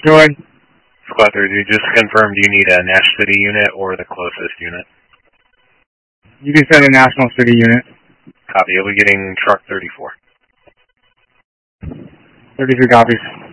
ahead. Squad 32, just confirm, do you need a Nash City unit or the closest unit? You can send a National City unit. Copy. You'll be getting truck 34. 33 copies.